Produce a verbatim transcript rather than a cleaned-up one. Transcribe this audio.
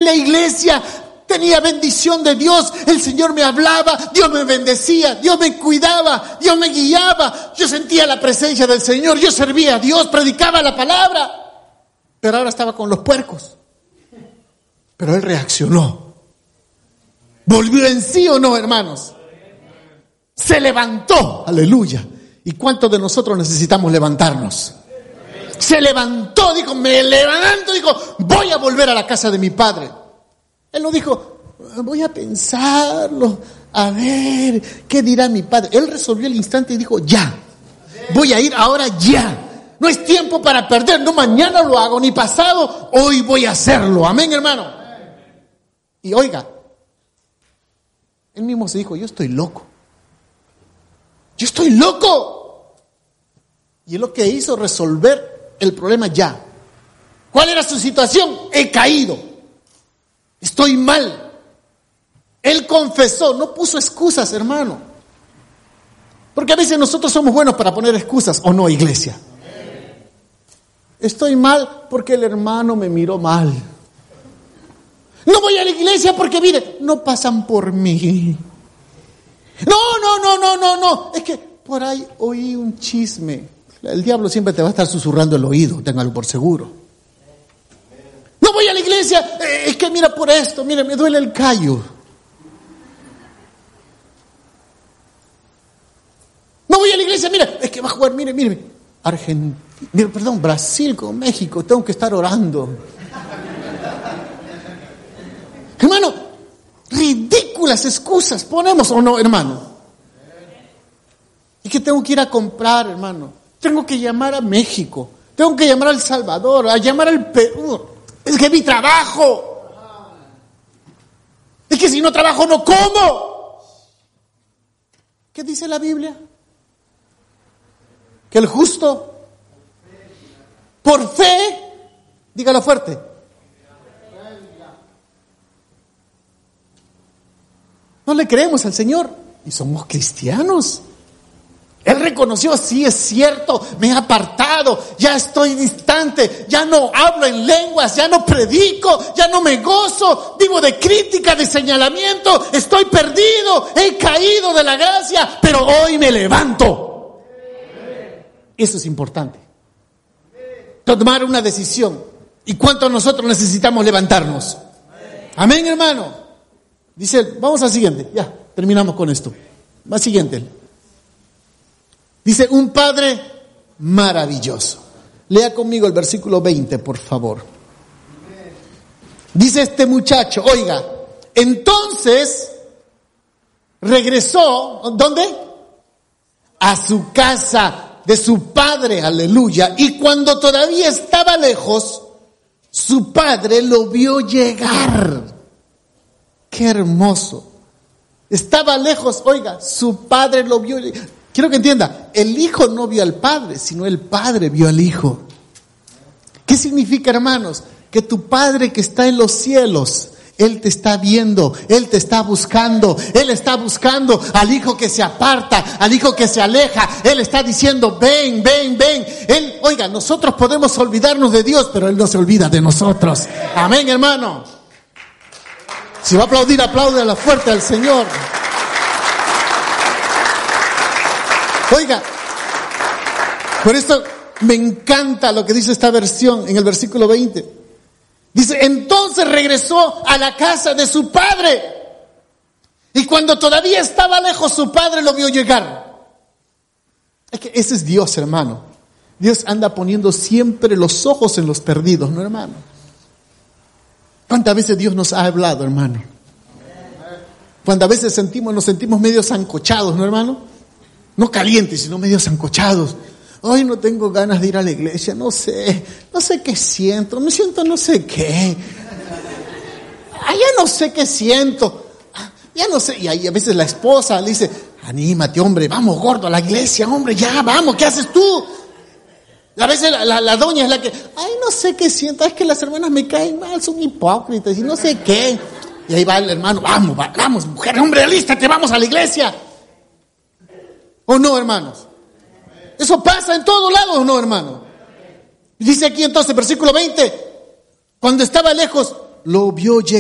tenía iglesia, tenía bendición de Dios, el Señor me hablaba, Dios me bendecía, Dios me cuidaba, Dios me guiaba, yo sentía la presencia del Señor, yo servía a Dios, predicaba la palabra, pero ahora estaba con los puercos. Pero él reaccionó. ¿Volvió en sí o no, hermanos? Se levantó, aleluya. ¿Y cuántos de nosotros necesitamos levantarnos? Se levantó, dijo, me levanto, dijo, voy a volver a la casa de mi padre. Él no dijo, voy a pensarlo, a ver, ¿qué dirá mi padre? Él resolvió el instante y dijo, ya, voy a ir ahora ya. No es tiempo para perder, no mañana lo hago, ni pasado, hoy voy a hacerlo. Amén, hermano. Y oiga, él mismo se dijo, yo estoy loco. Yo estoy loco. Y es lo que hizo, resolver el problema ya. ¿Cuál era su situación? He caído. Estoy mal. Él confesó, no puso excusas, hermano. Porque a veces nosotros somos buenos para poner excusas, ¿o no, iglesia? Estoy mal porque el hermano me miró mal. No voy a la iglesia porque, mire, no pasan por mí. No, no, no, no, no, no. Es que por ahí oí un chisme. El diablo siempre te va a estar susurrando el oído, téngalo por seguro. No voy a la iglesia, eh, es que mira por esto, mire, me duele el callo. No voy a la iglesia, mira, es que va a jugar, mire, mire, Argentina, mire, perdón, Brasil con México, tengo que estar orando. Hermano, ridículas excusas ponemos, ¿o no, hermano? Y que tengo que ir a comprar, hermano. Tengo que llamar a México. Tengo que llamar a El Salvador, a llamar al Perú. Es que mi trabajo. Es que si no trabajo no como. ¿Qué dice la Biblia? Que el justo, por fe, dígalo fuerte, no le creemos al Señor y somos cristianos. Él reconoció, sí es cierto, me he apartado, ya estoy distante, ya no hablo en lenguas, ya no predico, ya no me gozo, vivo de crítica, de señalamiento, estoy perdido, he caído de la gracia, pero hoy me levanto. Eso es importante. Tomar una decisión. ¿Y cuánto nosotros necesitamos levantarnos? Amén, hermano. Dice, vamos al siguiente, ya, terminamos con esto. Va al siguiente. Dice, un padre maravilloso. Lea conmigo el versículo veinte, por favor. Dice este muchacho, oiga, entonces regresó, ¿dónde? A su casa de su padre, aleluya. Y cuando todavía estaba lejos, su padre lo vio llegar. Qué hermoso. Estaba lejos, oiga, su padre lo vio llegar. Quiero que entienda, el hijo no vio al padre, sino el padre vio al hijo. ¿Qué significa, hermanos? Que tu padre que está en los cielos, él te está viendo, él te está buscando, él está buscando al hijo que se aparta, al hijo que se aleja, él está diciendo, ven, ven, ven. Él, oiga, nosotros podemos olvidarnos de Dios, pero él no se olvida de nosotros. Amén, hermano. Si va a aplaudir, aplaude a la fuerte al Señor. Oiga, por esto me encanta lo que dice esta versión en el versículo veinte. Dice, entonces regresó a la casa de su padre. Y cuando todavía estaba lejos, su padre lo vio llegar. Es que ese es Dios, hermano. Dios anda poniendo siempre los ojos en los perdidos, ¿no, hermano? ¿Cuántas veces Dios nos ha hablado, hermano? Cuántas veces sentimos, nos sentimos medio zancochados, ¿no, hermano? No calientes, sino medio zancochados. Hoy no tengo ganas de ir a la iglesia, no sé, no sé qué siento, me siento no sé qué. Ah, ya no sé qué siento, ah, ya no sé. Y ahí a veces la esposa le dice, anímate, hombre, vamos gordo a la iglesia, hombre, ya, vamos, ¿qué haces tú? A veces la, la, la doña es la que, ay, no sé qué siento, es que las hermanas me caen mal, son hipócritas y no sé qué. Y ahí va el hermano, vamos, vamos, mujer, hombre, alístate, vamos a la iglesia. ¿O no, hermanos? Eso pasa en todos lados, ¿o no, hermano? Dice aquí entonces, versículo veinte, cuando estaba lejos, lo vio llegar.